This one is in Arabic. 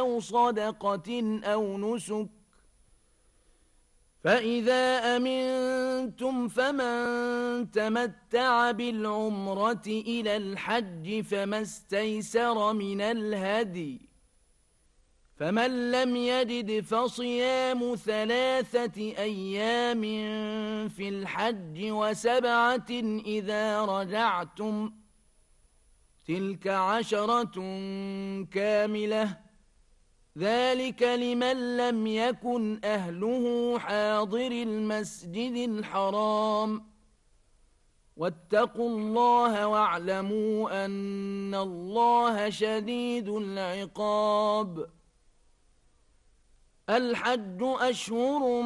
أو صدقة أو نسك فإذا أمنتم فمن تمتع بالعمرة إلى الحج فما استيسر من الهدي فمن لم يجد فصيام 3 أيام في الحج و7 إذا رجعتم تلك 10 كاملة ذلك لمن لم يكن أهله حاضر المسجد الحرام واتقوا الله واعلموا أن الله شديد العقاب الحج أشهر